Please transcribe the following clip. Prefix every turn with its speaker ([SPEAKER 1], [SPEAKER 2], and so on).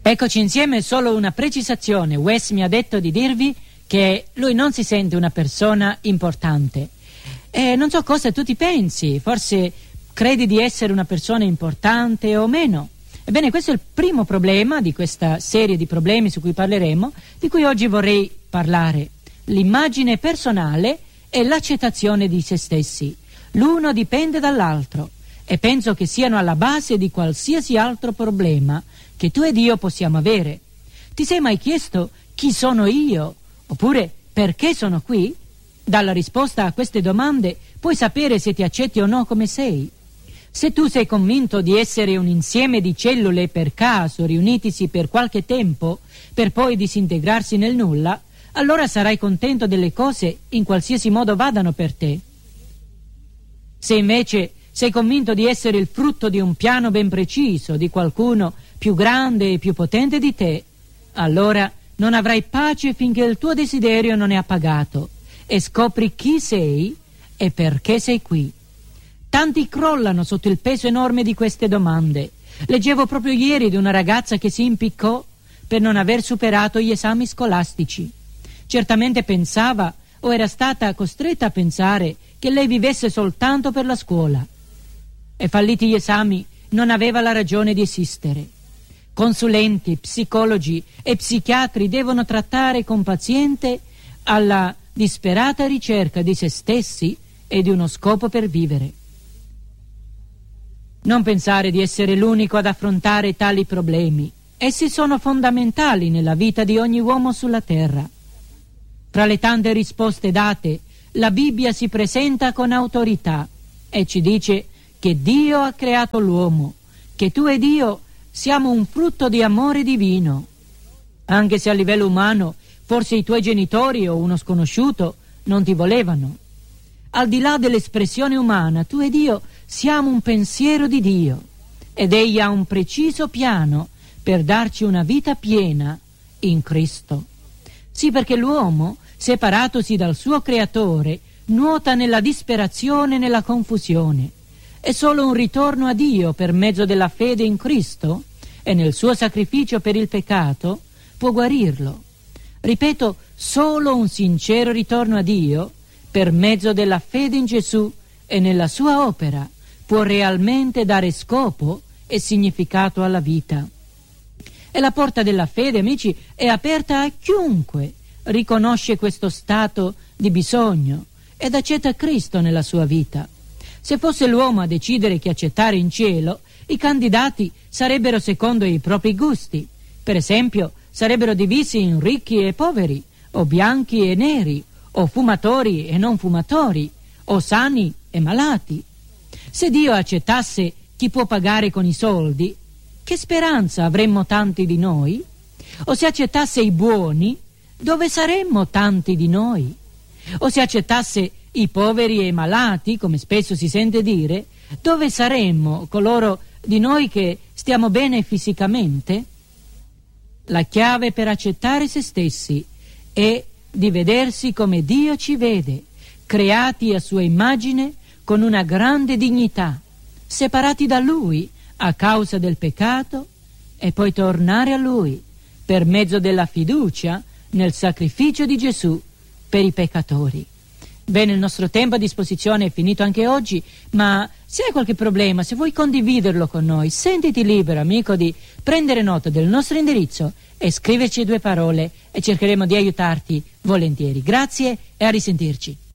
[SPEAKER 1] Eccoci insieme, solo una precisazione. Wes mi ha detto di dirvi che lui non si sente una persona importante. Non so cosa tu ti pensi, forse credi di essere una persona importante o meno. Ebbene, questo è il primo problema di questa serie di problemi su cui parleremo, di cui oggi vorrei parlare. L'immagine personale e l'accettazione di se stessi. L'uno dipende dall'altro e penso che siano alla base di qualsiasi altro problema che tu ed io possiamo avere. Ti sei mai chiesto chi sono io? Oppure perché sono qui? Dalla risposta a queste domande puoi sapere se ti accetti o no come sei. Se tu sei convinto di essere un insieme di cellule per caso riunitisi per qualche tempo per poi disintegrarsi nel nulla, allora sarai contento delle cose in qualsiasi modo vadano per te. Se invece sei convinto di essere il frutto di un piano ben preciso, di qualcuno più grande e più potente di te, allora non avrai pace finché il tuo desiderio non è appagato e scopri chi sei e perché sei qui. Tanti crollano sotto il peso enorme di queste domande. Leggevo proprio ieri di una ragazza che si impiccò per non aver superato gli esami scolastici. Certamente pensava, o era stata costretta a pensare, che lei vivesse soltanto per la scuola. E falliti gli esami non aveva la ragione di esistere. Consulenti, psicologi e psichiatri devono trattare con paziente alla disperata ricerca di se stessi e di uno scopo per vivere. Non pensare di essere l'unico ad affrontare tali problemi. Essi sono fondamentali nella vita di ogni uomo sulla terra. Tra le tante risposte date, la Bibbia si presenta con autorità e ci dice che Dio ha creato l'uomo, che tu ed io siamo un frutto di amore divino. Anche se a livello umano forse i tuoi genitori o uno sconosciuto non ti volevano. Al di là dell'espressione umana, tu ed io siamo un pensiero di Dio ed Egli ha un preciso piano per darci una vita piena in Cristo. Sì, perché l'uomo, separatosi dal suo creatore, nuota nella disperazione e nella confusione. E solo un ritorno a Dio per mezzo della fede in Cristo e nel suo sacrificio per il peccato può guarirlo. Ripeto, solo un sincero ritorno a Dio per mezzo della fede in Gesù e nella sua opera può realmente dare scopo e significato alla vita. E la porta della fede, amici, è aperta a chiunque riconosce questo stato di bisogno ed accetta Cristo nella sua vita. Se fosse l'uomo a decidere chi accettare in cielo, i candidati sarebbero secondo i propri gusti. Per esempio, sarebbero divisi in ricchi e poveri, o bianchi e neri, o fumatori e non fumatori, o sani e malati. Se Dio accettasse chi può pagare con i soldi, che speranza avremmo tanti di noi? O se accettasse i buoni, dove saremmo tanti di noi? O se accettasse i poveri e i malati, come spesso si sente dire, dove saremmo coloro di noi che stiamo bene fisicamente? La chiave per accettare se stessi è di vedersi come Dio ci vede, creati a sua immagine con una grande dignità, separati da Lui a causa del peccato e poi tornare a Lui per mezzo della fiducia nel sacrificio di Gesù per i peccatori. Bene, il nostro tempo a disposizione è finito anche oggi, ma se hai qualche problema, se vuoi condividerlo con noi, sentiti libero, amico, di prendere nota del nostro indirizzo e scriverci 2 parole e cercheremo di aiutarti volentieri. Grazie e a risentirci.